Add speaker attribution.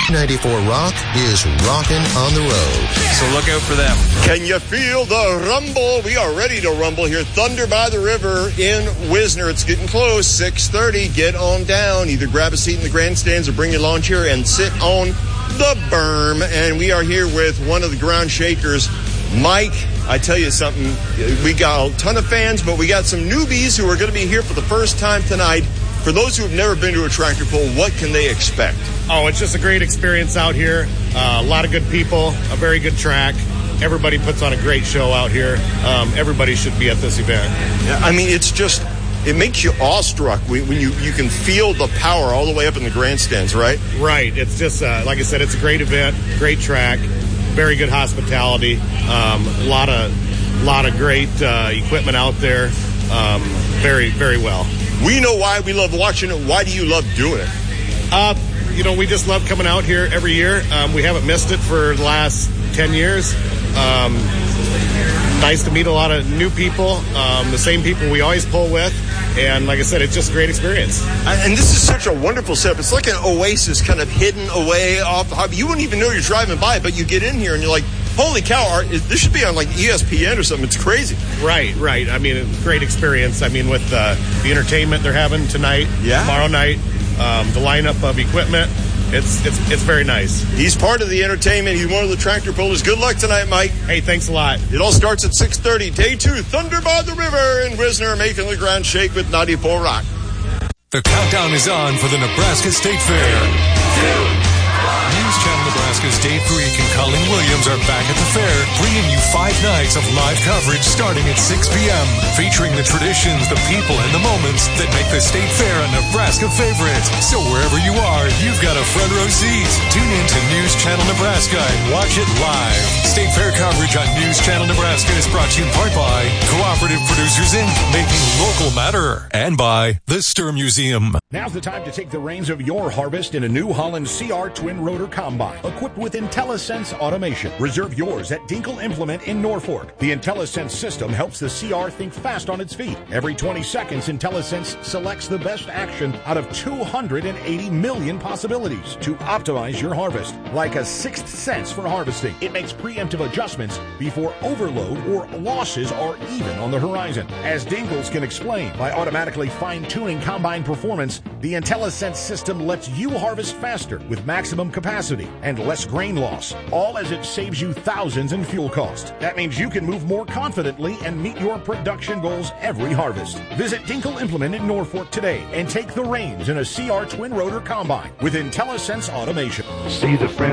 Speaker 1: K94 Rock is rocking on the road.
Speaker 2: So look out for them.
Speaker 3: Can you feel the rumble? We are ready to rumble here. Thunder by the River in Wisner. It's getting close. 6:30. Get on down. Either grab a seat in the grandstands or bring your lawn chair and sit on the berm. And we are here with one of the ground shakers, Mike. I tell you something. We got a ton of fans, but we got some newbies who are going to be here for the first time tonight. For those who have never been to a tractor pull, what can they expect?
Speaker 4: Oh, it's just a great experience out here. A lot of good people, a very good track. Everybody puts on a great show out here. Everybody should be at this event.
Speaker 3: Yeah, I mean, it's just, it makes you awestruck when you can feel the power all the way up in the grandstands, right?
Speaker 4: Right. It's just, like I said, it's a great event, great track, very good hospitality, a lot of great equipment out there. Very, very well.
Speaker 3: We know why we love watching it. Why do you love doing it?
Speaker 4: We just love coming out here every year. We haven't missed it for the last 10 years. Nice to meet a lot of new people, the same people we always pull with. And like I said, it's just a great experience.
Speaker 3: And this is such a wonderful setup. It's like an oasis kind of hidden away off the hobby. You wouldn't even know you're driving by, but you get in here and you're like, holy cow, this should be on like ESPN or something. It's crazy.
Speaker 4: Right. I mean, it's a great experience. I mean, with the entertainment they're having tonight, tomorrow night, the lineup of equipment, it's very nice.
Speaker 3: He's part of the entertainment. He's one of the tractor pullers. Good luck tonight, Mike.
Speaker 4: Hey, thanks a lot.
Speaker 3: It all starts at 6:30. Day 2, Thunder by the River in Wisner, making the ground shake with 94 Rock.
Speaker 5: The countdown is on for the Nebraska State Fair. News Channel Nebraska's Dave Greek and Colin Williams are back at the fair, bringing you 5 nights of live coverage starting at 6 p.m., featuring the traditions, the people, and the moments that make the State Fair a Nebraska favorite. So wherever you are, you've got a front row seat. Tune in to News Channel Nebraska and watch it live. State Fair coverage on News Channel Nebraska is brought to you in part by Cooperative Producers Inc., making local matter, and by the Stir Museum.
Speaker 6: Now's the time to take the reins of your harvest in a New Holland CR Twin Rotor Combine, equipped with IntelliSense automation. Reserve yours at Dinkle Implement in Norfolk. The IntelliSense system helps the CR think fast on its feet. Every 20 seconds, IntelliSense selects the best action out of 280 million possibilities to optimize your harvest. Like a sixth sense for harvesting, it makes preemptive adjustments before overload or losses are even on the horizon. As Dinkles can explain, by automatically fine-tuning combine performance, the IntelliSense system lets you harvest faster with maximum capacity and less grain loss, all as it saves you thousands in fuel cost. That means you can move more confidently and meet your production goals every harvest. Visit Dinkle Implement in Norfolk today and take the reins in a CR Twin Rotor Combine with IntelliSense automation.
Speaker 7: See the friend